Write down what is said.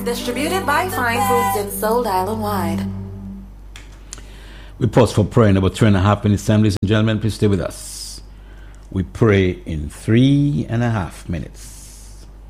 Distributed by Fine Foods and sold island-wide. We pause for prayer in about 3.5 minutes. Ladies and gentlemen, please stay with us. We pray in 3.5 minutes.